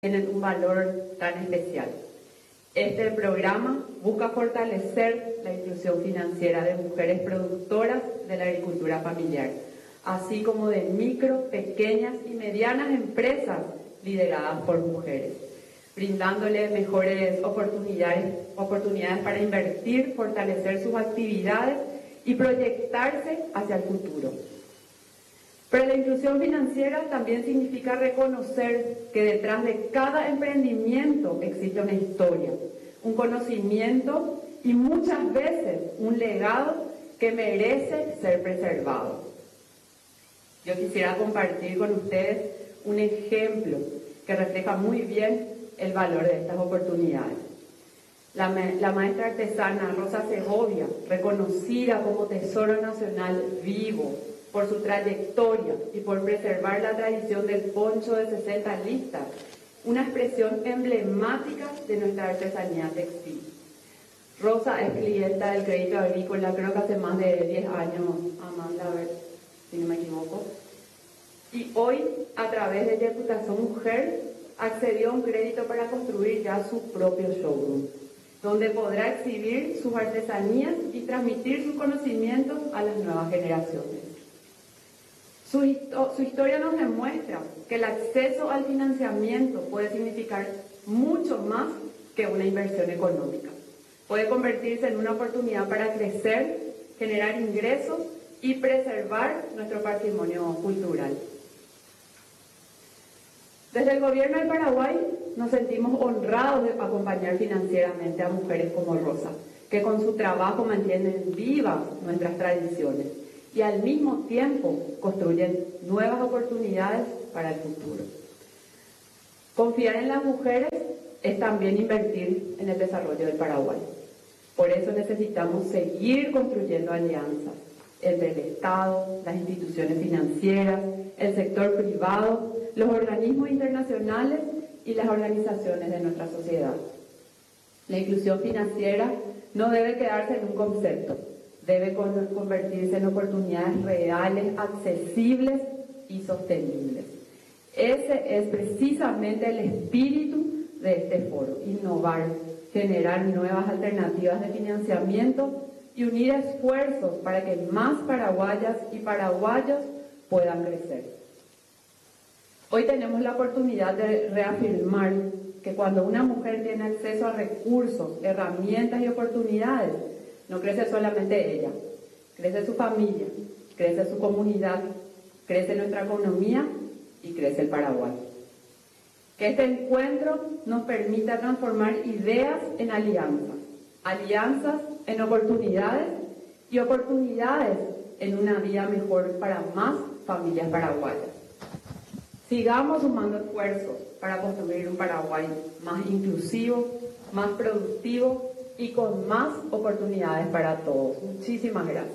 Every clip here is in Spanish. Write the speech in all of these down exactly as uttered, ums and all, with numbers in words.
tienen un valor tan especial. Este programa busca fortalecer la inclusión financiera de mujeres productoras de la agricultura familiar, así como de micro, pequeñas y medianas empresas lideradas por mujeres, brindándoles mejores oportunidades, oportunidades para invertir, fortalecer sus actividades y proyectarse hacia el futuro. Pero la inclusión financiera también significa reconocer que detrás de cada emprendimiento existe una historia, un conocimiento y muchas veces un legado que merece ser preservado. Yo quisiera compartir con ustedes un ejemplo que refleja muy bien el valor de estas oportunidades. La, la maestra artesana Rosa Segovia, reconocida como Tesoro Nacional vivo por su trayectoria y por preservar la tradición del poncho de sesenta listas, una expresión emblemática de nuestra artesanía textil. Rosa es clienta del Crédito Agrícola, creo que hace más de diez años, Amanda, a ver si no me equivoco, y hoy, a través de Reputación Mujer, accedió a un crédito para construir ya su propio showroom, donde podrá exhibir sus artesanías y transmitir sus conocimientos a las nuevas generaciones. Su, su historia nos demuestra que el acceso al financiamiento puede significar mucho más que una inversión económica. Puede convertirse en una oportunidad para crecer, generar ingresos y preservar nuestro patrimonio cultural. Desde el gobierno del Paraguay nos sentimos honrados de acompañar financieramente a mujeres como Rosa, que con su trabajo mantienen vivas nuestras tradiciones y al mismo tiempo construyen nuevas oportunidades para el futuro. Confiar en las mujeres es también invertir en el desarrollo del Paraguay. Por eso necesitamos seguir construyendo alianzas entre el Estado, las instituciones financieras, el sector privado, los organismos internacionales y las organizaciones de nuestra sociedad. La inclusión financiera no debe quedarse en un concepto, debe convertirse en oportunidades reales, accesibles y sostenibles. Ese es precisamente el espíritu de este foro: innovar, generar nuevas alternativas de financiamiento y unir esfuerzos para que más paraguayas y paraguayos puedan crecer. Hoy tenemos la oportunidad de reafirmar que cuando una mujer tiene acceso a recursos, herramientas y oportunidades, no crece solamente ella, crece su familia, crece su comunidad, crece nuestra economía y crece el Paraguay. Que este encuentro nos permita transformar ideas en alianzas, alianzas en oportunidades y oportunidades en una vida mejor para más familias paraguayas. Sigamos sumando esfuerzos para construir un Paraguay más inclusivo, más productivo y con más oportunidades para todos. Muchísimas gracias.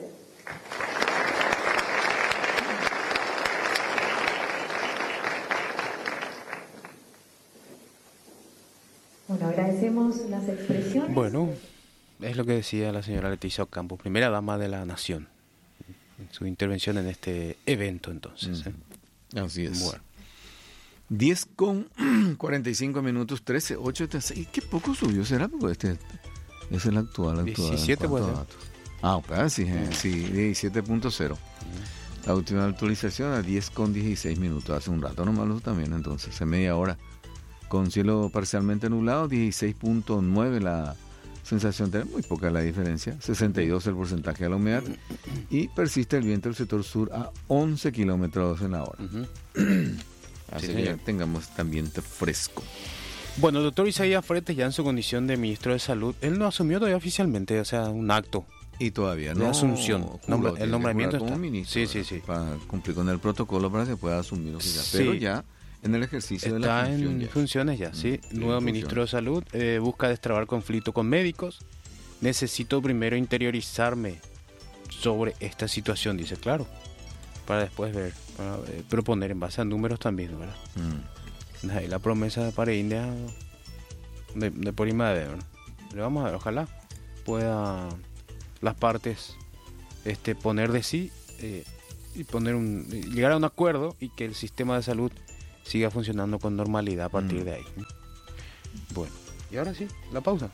Bueno, agradecemos las expresiones. Bueno, es lo que decía la señora Leticia Ocampo, primera dama de la nación, en su intervención en este evento entonces. ¿eh? Así es. Bueno. diez con cuarenta y cinco minutos, trece, ocho, seis. Qué poco subió, ¿será? Porque este es el actual. actual diecisiete puede ser. Ah, pues sí, mm. sí, diecisiete punto cero. Mm. La última actualización a diez con dieciséis minutos, hace un rato nomás también, entonces, hace media hora. Con cielo parcialmente nublado, dieciséis punto nueve la sensación térmica, muy poca la diferencia, sesenta y dos el porcentaje de la humedad, y persiste el viento del sector sur a once kilómetros en la hora. Uh-huh. Así sí, que ya tengamos también fresco. Bueno, el doctor Isaías Fretes, ya en su condición de ministro de Salud, él no asumió todavía oficialmente, o sea, un acto. Y todavía no. De asunción. Nombra, el nombramiento como está. Ministro, sí, sí, sí. Para cumplir con el protocolo para que pueda asumir oficial. Sí. Pero ya en el ejercicio está de la función. Está en ya. funciones ya, sí. sí Nuevo ministro de Salud, eh, busca destrabar conflicto con médicos. Necesito primero interiorizarme sobre esta situación, dice, claro, para después ver, para eh, proponer en base a números también, ¿verdad? Mm. Ahí la promesa para India de, de por Imade, ¿verdad? Le vamos a ver, ojalá pueda las partes este, poner de sí eh, y poner un, llegar a un acuerdo y que el sistema de salud siga funcionando con normalidad a partir Mm. de ahí. Bueno, y ahora sí, la pausa.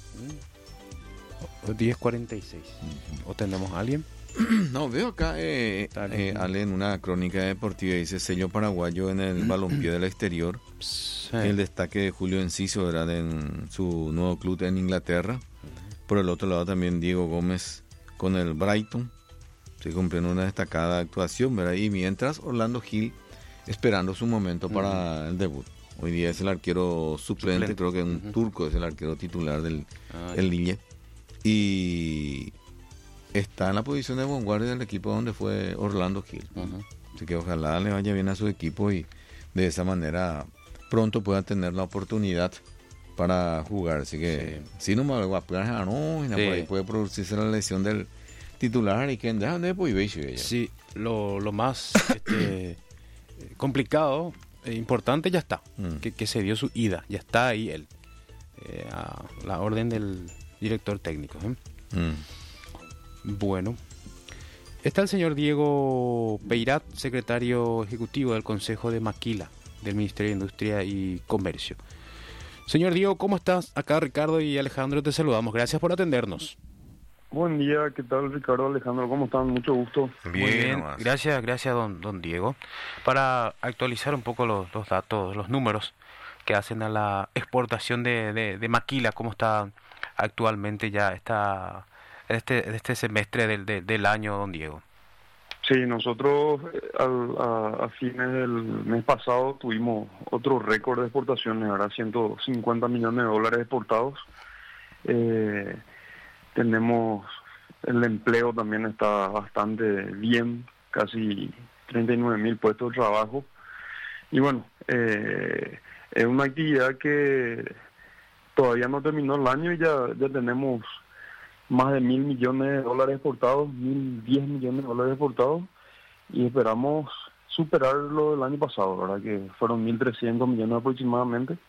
diez cuarenta y seis. ¿O tenemos a alguien? No, veo acá, eh, Dale. eh, Ale, en una crónica deportiva, dice sello paraguayo en el balompié del exterior. Sí. El destaque de Julio Enciso, ¿verdad? En su nuevo club en Inglaterra. Por el otro lado también Diego Gómez con el Brighton. Se cumplió una destacada actuación, ¿verdad? Y mientras Orlando Gil esperando su momento para uh-huh. el debut. Hoy día es el arquero suplente, suplente. Creo que un uh-huh. turco es el arquero titular del ah, el Lille. Y está en la posición de vanguardia del equipo donde fue Orlando Gil. Uh-huh. Así que ojalá le vaya bien a su equipo y de esa manera pronto pueda tener la oportunidad para jugar. Así que si sí. no me va a pegar, no, y sí. por ahí puede producirse la lesión del titular y que dónde puede ver. Sí, lo, lo más este, complicado e importante ya está, mm. que, que se dio su ida, ya está ahí él, eh, a la orden del director técnico. ¿eh? Mm. Bueno, está el señor Diego Peirat, secretario ejecutivo del Consejo de Maquila, del Ministerio de Industria y Comercio. Señor Diego, ¿cómo estás? Acá Ricardo y Alejandro te saludamos. Gracias por atendernos. Buen día, ¿qué tal Ricardo, Alejandro? ¿Cómo están? Mucho gusto. Bien, Muy bien gracias, gracias don, don Diego. Para actualizar un poco los, los datos, los números que hacen a la exportación de, de, de Maquila, ¿cómo está actualmente ya está este, este semestre del, de, del año, don Diego? Sí, nosotros al, a, a fines del mes pasado tuvimos otro récord de exportaciones, ahora ciento cincuenta millones de dólares exportados. Eh, tenemos, el empleo también está bastante bien, casi treinta y nueve mil puestos de trabajo. Y bueno, eh, es una actividad que todavía no terminó el año y ya, ya tenemos más de mil millones de dólares exportados, mil diez millones de dólares exportados, y esperamos superar lo del año pasado, ¿verdad? Que fueron mil trescientos millones aproximadamente.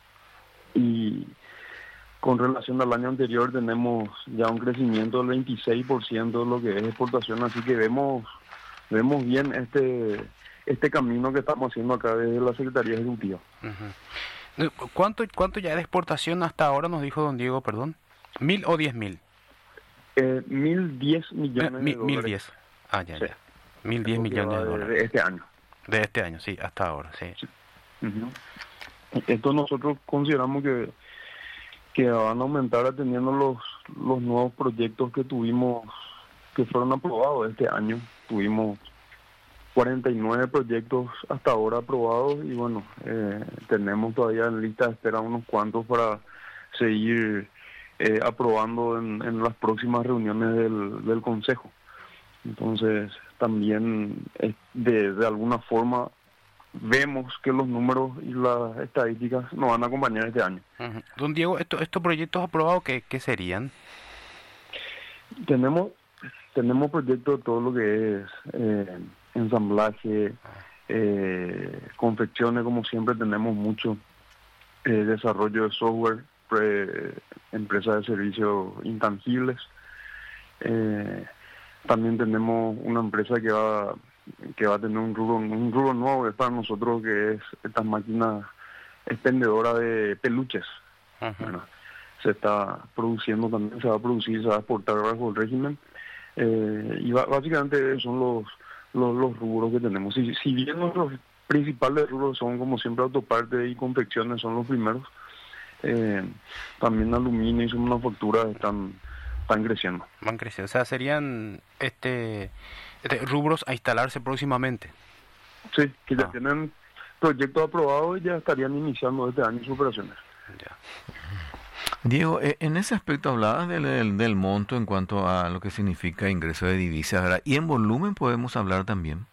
Y con relación al año anterior tenemos ya un crecimiento del veintiséis por ciento de lo que es exportación, así que vemos vemos bien este este camino que estamos haciendo acá desde la Secretaría Ejecutiva. Uh-huh. ¿Cuánto, ¿Cuánto ya de exportación hasta ahora nos dijo don Diego, perdón? ¿Mil o diez mil? Eh, mil diez millones eh, mil, de dólares. Mil diez. Ah, ya, sí. ya. Mil diez millones de dólares. De este año. De este año, sí, hasta ahora, sí. sí. Uh-huh. Esto nosotros consideramos que que van a aumentar atendiendo los los nuevos proyectos que tuvimos, que fueron aprobados este año. Tuvimos cuarenta y nueve proyectos hasta ahora aprobados y bueno, eh, tenemos todavía en lista de espera unos cuantos para seguir eh, aprobando en, en las próximas reuniones del, del Consejo. Entonces, también eh, de, de alguna forma vemos que los números y las estadísticas nos van a acompañar este año. Uh-huh. Don Diego, ¿estos, estos proyectos aprobados qué, qué serían? Tenemos tenemos proyectos de todo lo que es eh, ensamblaje, eh, confecciones, como siempre tenemos mucho, eh, desarrollo de software, pre, empresas de servicios intangibles. Eh, también tenemos una empresa que va que va a tener un rubro, un rubro nuevo es para nosotros, que es estas máquinas expendedoras de peluches. Uh-huh. Bueno, se está produciendo también, se va a producir, se va a exportar bajo el régimen. Eh, y b- básicamente son los, los los rubros que tenemos. Si, si bien nuestros principales rubros son, como siempre, autopartes y confecciones, son los primeros, eh, también aluminio y su manufactura están, están creciendo. Van creciendo, o sea, serían este, este rubros a instalarse próximamente. Sí, que ya ah. tienen proyectos aprobados y ya estarían iniciando este año sus operaciones. Ya. Diego, en ese aspecto hablabas del, del, del monto en cuanto a lo que significa ingreso de divisas, ¿verdad? ¿Y en volumen podemos hablar también?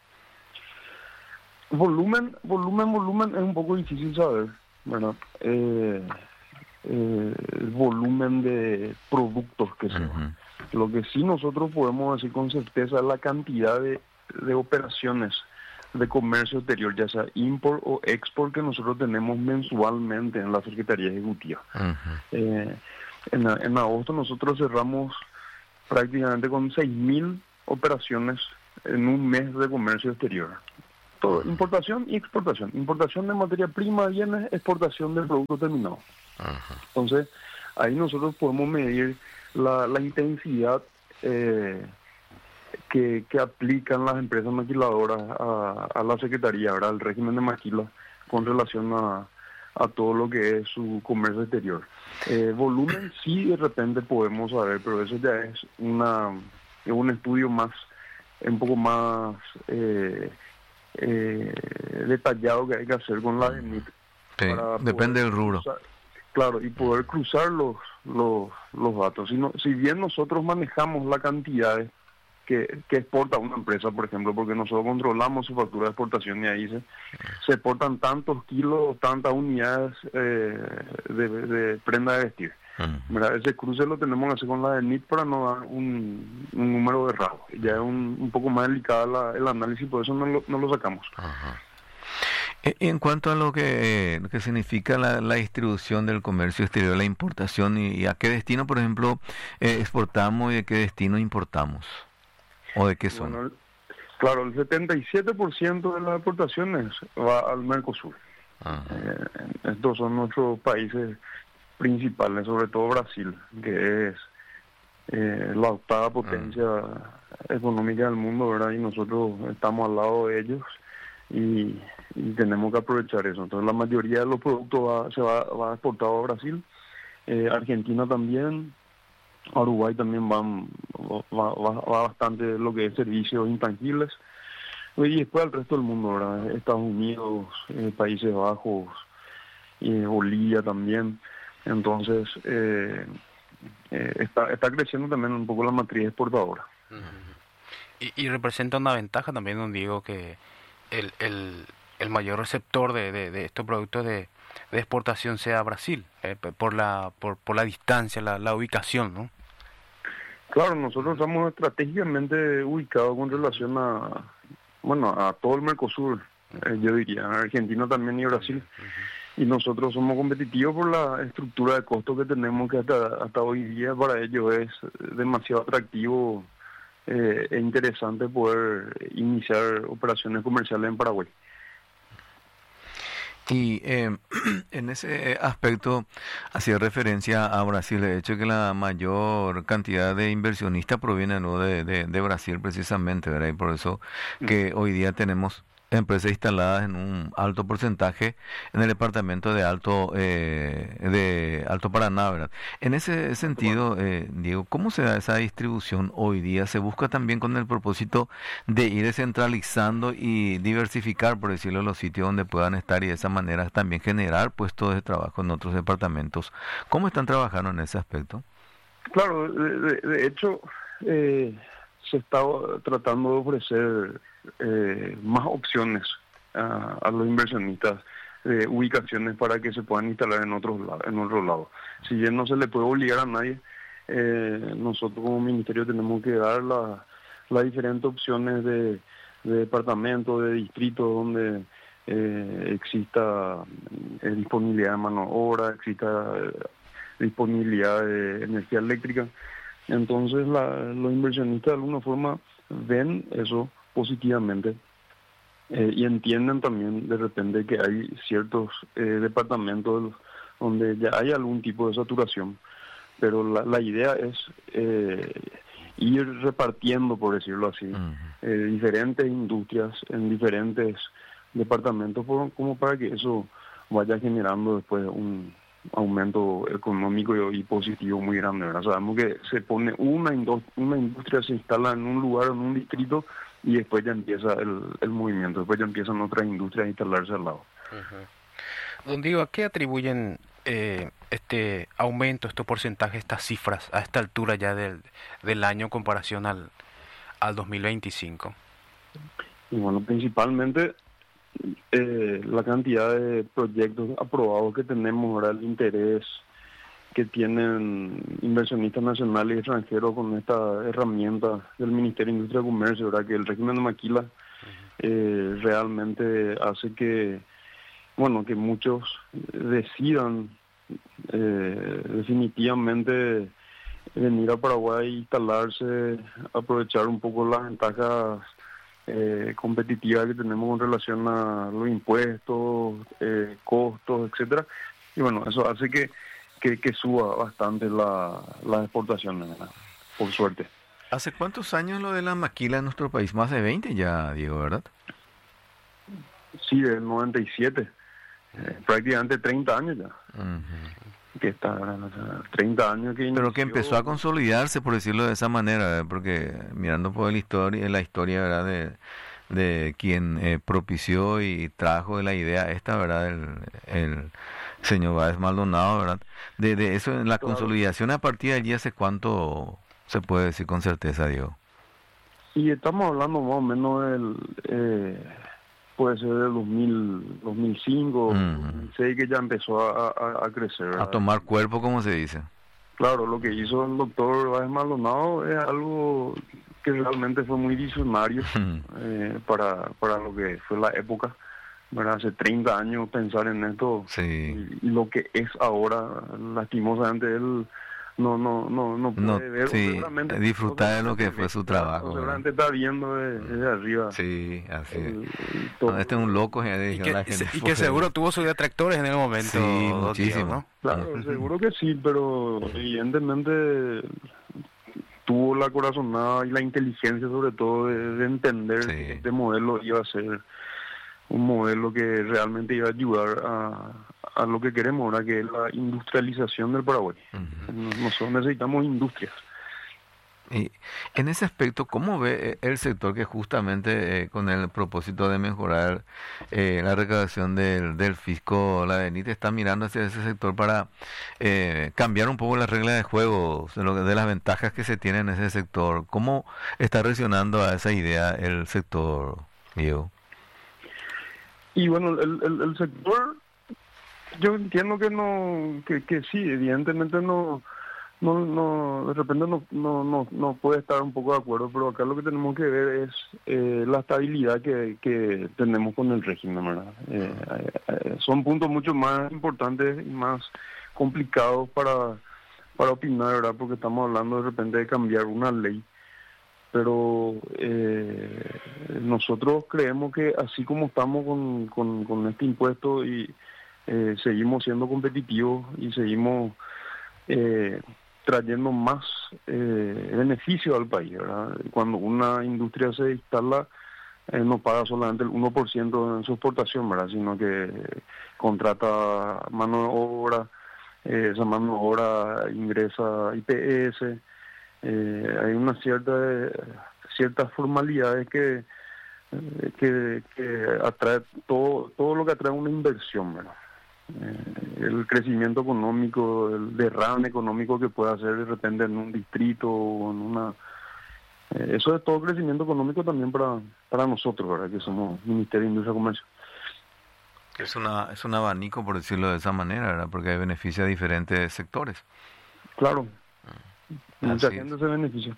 Volumen, volumen, volumen es un poco difícil saber, ¿verdad? Eh, eh, el volumen de productos que se uh-huh. Lo que sí nosotros podemos decir con certeza es la cantidad de, de operaciones de comercio exterior, ya sea import o export, que nosotros tenemos mensualmente en la Secretaría Ejecutiva. Uh-huh. Eh, en, en agosto nosotros cerramos prácticamente con seis mil operaciones en un mes de comercio exterior. Todo, importación y exportación. Importación de materia prima, bienes, exportación del producto terminado. Ajá. Entonces, ahí nosotros podemos medir la, la intensidad eh, que, que aplican las empresas maquiladoras a, a la Secretaría, ¿verdad? Al régimen de maquila con relación a, a todo lo que es su comercio exterior. Eh, volumen sí de repente podemos saber, pero eso ya es una es un estudio más, un poco más eh, eh, detallado que hay que hacer con la D N I C. Sí, depende del rubro. Cruzar, claro, y poder cruzar los los, los datos. Si, no, si bien nosotros manejamos la cantidad que, que exporta una empresa, por ejemplo, porque nosotros controlamos su factura de exportación y ahí se, se exportan tantos kilos, tantas unidades eh, de, de prenda de vestir. ¿Verdad? Ese cruce lo tenemos que hacer con la D N I C para no dar un, un número de errado. Ya es un, un poco más delicado la, el análisis, por eso no lo, no lo sacamos. Ajá. En cuanto a lo que, lo que significa la, la distribución del comercio exterior, la importación y, y a qué destino, por ejemplo, eh, exportamos y de qué destino importamos, o de qué zona. Bueno, claro, el setenta y siete por ciento de las exportaciones va al Mercosur. Eh, estos son nuestros países principales, sobre todo Brasil, que es eh, la octava potencia uh. económica del mundo, ¿verdad? Y nosotros estamos al lado de ellos y, y tenemos que aprovechar eso. Entonces la mayoría de los productos va, se va, va exportado a Brasil, eh, Argentina también, a Uruguay también van, va, va, va bastante lo que es servicios intangibles, y después al resto del mundo, ¿verdad? Estados Unidos, eh, Países Bajos, eh, Bolivia también. Entonces, eh, eh, está, está creciendo también un poco la matriz exportadora. Y, y representa una ventaja también, don Diego, que el, el, el mayor receptor de, de, de estos productos de, de exportación sea Brasil, eh, por la por, por la distancia, la, la ubicación, ¿no? Claro, nosotros estamos estratégicamente ubicados con relación a, bueno, a todo el Mercosur, eh, yo diría, Argentina también y Brasil. Y nosotros somos competitivos por la estructura de costos que tenemos, que hasta, hasta hoy día para ellos es demasiado atractivo eh, e interesante poder iniciar operaciones comerciales en Paraguay. Y eh, en ese aspecto hacía referencia a Brasil, de hecho que la mayor cantidad de inversionistas proviene, ¿no?, de, de, de Brasil precisamente, ¿verdad? Y por eso que hoy día tenemos empresas instaladas en un alto porcentaje en el departamento de Alto eh, de Alto Paraná, ¿verdad? En ese sentido, eh, Diego, ¿cómo se da esa distribución hoy día? ¿Se busca también con el propósito de ir descentralizando y diversificar, por decirlo, los sitios donde puedan estar y de esa manera también generar puestos de trabajo en otros departamentos? ¿Cómo están trabajando en ese aspecto? Claro, de, de, de hecho, eh, se está tratando de ofrecer eh, más opciones a, a los inversionistas, eh, ubicaciones para que se puedan instalar en otros lados, en otro lado. Si bien no se le puede obligar a nadie, eh, nosotros como ministerio tenemos que dar la, las diferentes opciones de, de departamentos, de distritos donde eh, exista eh, disponibilidad de mano de obra, exista eh, disponibilidad de energía eléctrica. Entonces la, los inversionistas de alguna forma ven eso positivamente eh, y entienden también de repente que hay ciertos eh, departamentos donde ya hay algún tipo de saturación, pero la, la idea es eh, ir repartiendo, por decirlo así, uh-huh. eh, diferentes industrias en diferentes departamentos por, como para que eso vaya generando después un aumento económico y, y positivo muy grande, ¿verdad? Sabemos que se pone una, indust- una industria, se instala en un lugar, en un distrito, y después ya empieza el, el movimiento, después ya empiezan otras industrias a instalarse al lado. Uh-huh. Don Diego, ¿a qué atribuyen eh, este aumento, estos porcentajes, estas cifras a esta altura ya del, del año en comparación al, al dos mil veinticinco? Y bueno, principalmente Eh, la cantidad de proyectos aprobados que tenemos, ahora el interés que tienen inversionistas nacionales y extranjeros con esta herramienta del Ministerio de Industria y Comercio, ¿verdad? Que el régimen de maquila eh, realmente hace que, bueno, que muchos decidan eh, definitivamente venir a Paraguay, instalarse, aprovechar un poco las ventajas eh, competitiva que tenemos con relación a los impuestos, eh, costos, etcétera. Y bueno, eso hace que, que, que suba bastante la, las exportaciones, ¿verdad? Por suerte. ¿Hace cuántos años lo de la maquila en nuestro país? Más de veinte ya, Diego, ¿verdad? Sí, del noventa y siete, eh, prácticamente treinta años ya. Uh-huh. Que está, o sea, treinta años que inició. Pero que empezó a consolidarse, por decirlo de esa manera, ¿verdad? Porque mirando por la historia, la historia, ¿verdad? De, de quien eh, propició y trajo la idea esta, ¿verdad? El, el señor Báez Maldonado, ¿verdad? De, de eso, en la claro. consolidación a partir de allí, ¿hace cuánto se puede decir con certeza, Diego? Sí, estamos hablando más o menos del... Eh, puede ser del dos mil, dos mil cinco, uh-huh. dos mil seis, que ya empezó a, a, a crecer, ¿verdad? A tomar cuerpo, como se dice. Claro, lo que hizo el doctor Báez Maldonado es algo que realmente fue muy visionario uh-huh. eh, para, para lo que fue la época, ¿verdad? Hace treinta años pensar en esto, sí. y, y lo que es ahora, lastimosamente él no no no no puede no, ver, sí, disfrutar de lo que fue su trabajo. Seguramente está viendo desde de, de arriba. Sí, así el, no, este es un loco. Ya y que, la gente y que seguro tuvo sus detractores en el momento. Sí, muchísimo. ¿no? Claro, seguro que sí, pero evidentemente tuvo la corazonada y la inteligencia sobre todo de, de entender sí. que este modelo iba a ser un modelo que realmente iba a ayudar a, a lo que queremos ahora, que es la industrialización del Paraguay. Uh-huh. Nosotros necesitamos industrias. Y en ese aspecto, ¿cómo ve el sector que justamente eh, con el propósito de mejorar eh, la recaudación del, del fisco, la DENIT está mirando hacia ese sector para eh, cambiar un poco las reglas de juego, de, lo, de las ventajas que se tienen en ese sector? ¿Cómo está reaccionando a esa idea el sector, Diego? Y bueno, el, el, el sector, yo entiendo que no, que, que sí, evidentemente no, no, no, de repente no, no, no, no puede estar un poco de acuerdo, pero acá lo que tenemos que ver es eh, la estabilidad que, que tenemos con el régimen, ¿verdad? Eh, eh, son puntos mucho más importantes y más complicados para, para opinar, ¿verdad? Porque estamos hablando de repente de cambiar una ley. Pero eh, nosotros creemos que así como estamos con, con, con este impuesto y eh, seguimos siendo competitivos y seguimos eh, trayendo más eh, beneficio al país, ¿verdad? Cuando una industria se instala, eh, no paga solamente el uno por ciento en su exportación, ¿verdad? Sino que contrata mano de obra, eh, esa mano de obra ingresa I P S. Eh, hay una cierta ciertas formalidades que, eh, que que atrae todo todo lo que atrae una inversión, ¿verdad? Eh, el crecimiento económico, el derrame económico que puede hacer de repente en un distrito o en una eh, eso es todo crecimiento económico también para para nosotros, ¿verdad? Que somos Ministerio de Industria y Comercio. Es una es un abanico, por decirlo de esa manera, ¿verdad? Porque beneficia a diferentes sectores. Claro. Mucha Así gente es. se beneficia.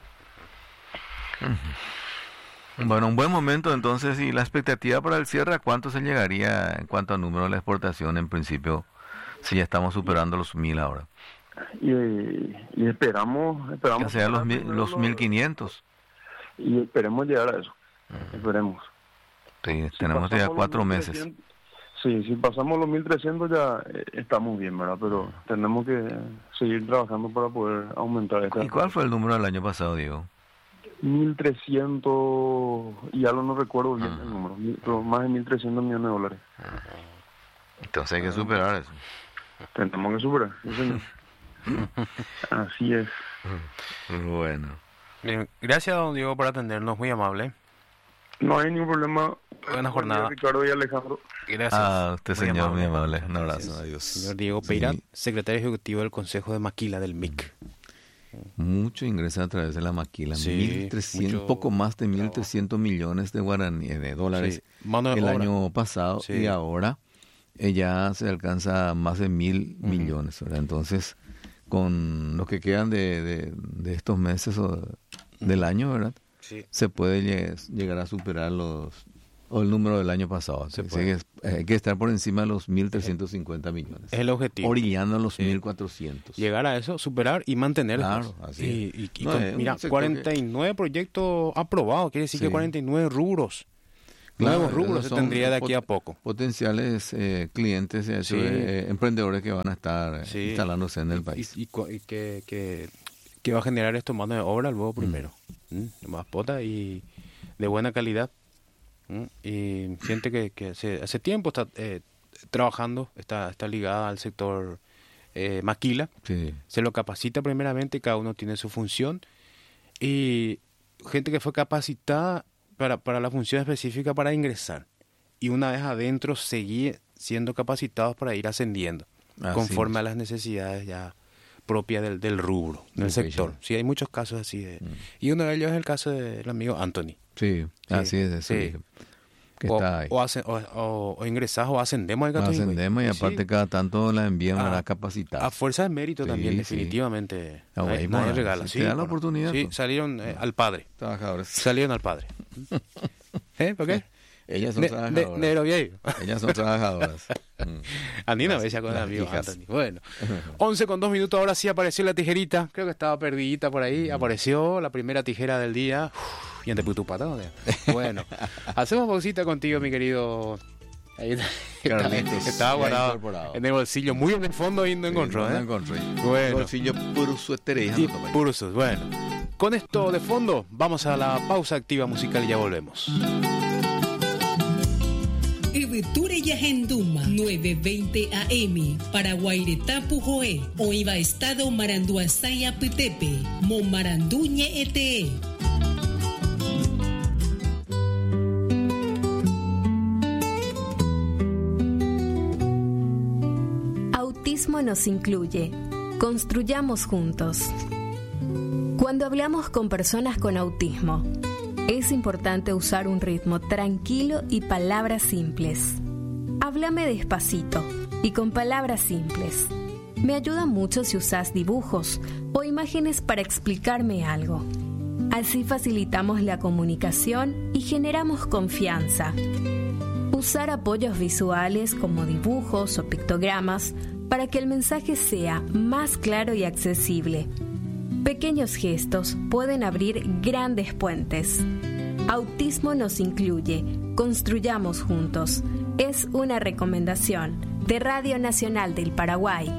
Bueno, un buen momento entonces. ¿Y la expectativa para el cierre, a cuánto se llegaría en cuanto a número de la exportación en principio, si ya estamos superando los mil ahora? Y, y esperamos esperamos que sea los mil, los mil quinientos. Y esperemos llegar a eso. Uh-huh. Esperemos. Sí, si tenemos ya cuatro meses. Sí, si pasamos los mil trescientos ya eh, estamos bien, ¿verdad? Pero tenemos que seguir trabajando para poder aumentar esta. ¿Y cuál fue el número del año pasado, Diego? mil trescientos, y ya lo no recuerdo bien uh-huh. el número, pero más de mil trescientos millones de dólares. Uh-huh. Entonces hay que superar eso. Tenemos que superar, sí, señor. Así es. Bueno. Bien, gracias, don Diego, por atendernos, muy amable. No hay ningún problema. Buena jornada. Ricardo y Alejandro. Gracias. Ah, usted, muy señor, amable. muy amable. Un abrazo, Gracias. adiós. Señor Diego Peirán, sí. secretario ejecutivo del Consejo de Maquila del M I C. Mucho ingresa a través de la maquila, sí, mil trescientos, poco más de mil trescientos millones de guaraní, de dólares sí. de el obra. año pasado sí. y ahora eh, ya se alcanza más de mil uh-huh. millones, ¿verdad? Entonces, con lo que quedan de, de, de estos meses o del uh-huh. año, ¿verdad? Sí. Se puede lleg- llegar a superar los o el número del año pasado. Se Así puede. que es- eh, hay que estar por encima de los mil trescientos cincuenta millones. Es el objetivo. Orillando a los Sí. mil cuatrocientos. Llegar a eso, superar y mantener. Claro, después. así Y, es. y- y No, con- es un mira, sector cuarenta y nueve proyectos aprobados, quiere decir Sí. que cuarenta y nueve rubros. Claro, Nuevos rubros esos se son tendría de aquí pot- a poco. Potenciales eh, clientes, eh, Sí. eh, emprendedores que van a estar eh, Sí. instalándose en el Y- país. Y, y cu- y que, que, que va a generar esto mano de obra luego primero. ¿Mm? Más pota y de buena calidad. ¿Mm? Y gente que, que hace, hace tiempo está eh, trabajando, está, está ligada al sector eh, maquila. Sí. Se lo capacita primeramente, cada uno tiene su función. Y gente que fue capacitada para, para la función específica para ingresar. Y una vez adentro seguir siendo capacitados para ir ascendiendo, Así conforme es. a las necesidades ya propias del, del rubro, del Ok, sector. ya. Sí, hay muchos casos así. De, Mm. Y uno de ellos es el caso del amigo Anthony. Sí, así es, eso sí. dije, que O, está ahí. o, hace- o, o- o ingresás o ascendemos al Gato Ascendemos y Higüey. aparte Sí. cada tanto la envían Ah, para capacitar. A fuerza de mérito Sí, también, sí. definitivamente. Ah, Nadie- güey, nadie bueno, regala. si Sí, te da la bueno, oportunidad, Sí, pues. salieron eh, al padre. Trabajadores. Salieron al padre. ¿Eh? ¿Por qué? Ellas son Ne- ne- trabajadoras. negro viejo. Ellas son trabajadoras. Mm. Andina Las- bella con el las amigo hijas. Anthony. Bueno, once con dos minutos, ahora sí apareció la tijerita. Creo que estaba perdidita por ahí. Apareció la primera tijera del día. Uf, y ante putupata, ¿no? Bueno, hacemos pausita contigo, mi querido. Ahí está. Carlitos, Estaba ya guardado incorporado. en el bolsillo, muy en el fondo y no encontró, Sí, no ¿eh? encontró. Bueno. Bolsillo puro suéter y Y purusos, bueno. Con esto de fondo, vamos a la pausa activa musical y ya volvemos. Ebeture Yahenduma, nueve veinte A M, Paraguaireta Pujoe, Oiva Estado Maranduasaya Petepe, Momaranduñe Ete. Autismo nos incluye. Construyamos juntos. Cuando hablamos con personas con autismo, es importante usar un ritmo tranquilo y palabras simples. Háblame despacito y con palabras simples. Me ayuda mucho si usas dibujos o imágenes para explicarme algo. Así facilitamos la comunicación y generamos confianza. Usar apoyos visuales como dibujos o pictogramas para que el mensaje sea más claro y accesible. Pequeños gestos pueden abrir grandes puentes. Autismo nos incluye. Construyamos juntos. Es una recomendación de Radio Nacional del Paraguay.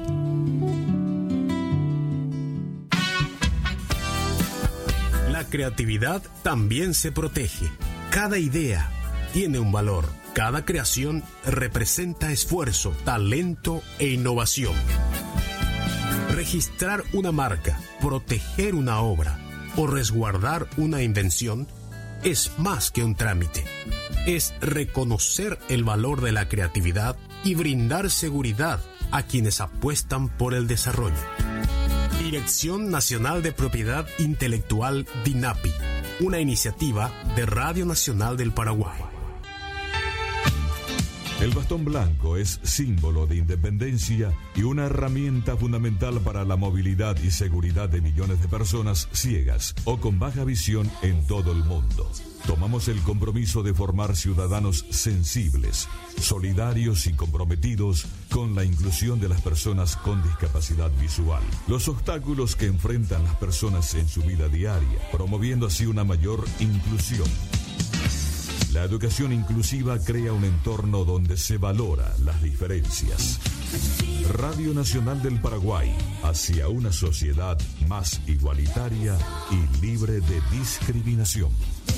La creatividad también se protege. Cada idea tiene un valor. Cada creación representa esfuerzo, talento e innovación. Registrar una marca, proteger una obra o resguardar una invención es más que un trámite. Es reconocer el valor de la creatividad y brindar seguridad a quienes apuestan por el desarrollo. Dirección Nacional de Propiedad Intelectual DINAPI, una iniciativa de Radio Nacional del Paraguay. El bastón blanco es símbolo de independencia y una herramienta fundamental para la movilidad y seguridad de millones de personas ciegas o con baja visión en todo el mundo. Tomamos el compromiso de formar ciudadanos sensibles, solidarios y comprometidos con la inclusión de las personas con discapacidad visual. Los obstáculos que enfrentan las personas en su vida diaria, promoviendo así una mayor inclusión. La educación inclusiva crea un entorno donde se valora las diferencias. Radio Nacional del Paraguay, hacia una sociedad más igualitaria y libre de discriminación.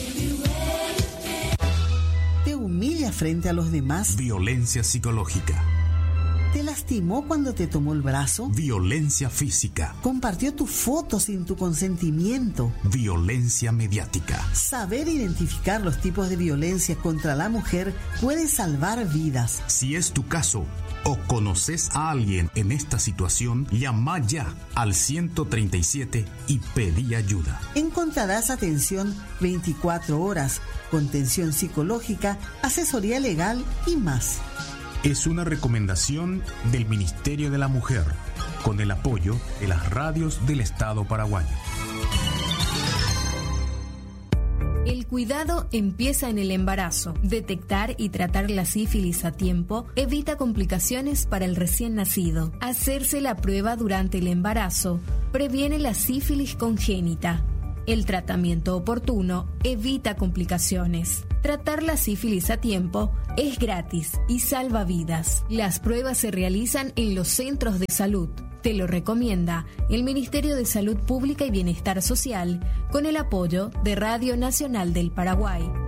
¿Te humilla frente a los demás? Violencia psicológica. ¿Te lastimó cuando te tomó el brazo? Violencia física. ¿Compartió tu foto sin tu consentimiento? Violencia mediática. Saber identificar los tipos de violencia contra la mujer puede salvar vidas. Si es tu caso o conoces a alguien en esta situación, llama ya al ciento treinta y siete y pedí ayuda. Encontrarás atención veinticuatro horas, contención psicológica, asesoría legal y más. Es una recomendación del Ministerio de la Mujer, con el apoyo de las radios del Estado paraguayo. El cuidado empieza en el embarazo. Detectar y tratar la sífilis a tiempo evita complicaciones para el recién nacido. Hacerse la prueba durante el embarazo previene la sífilis congénita. El tratamiento oportuno evita complicaciones. Tratar la sífilis a tiempo es gratis y salva vidas. Las pruebas se realizan en los centros de salud. Te lo recomienda el Ministerio de Salud Pública y Bienestar Social con el apoyo de Radio Nacional del Paraguay.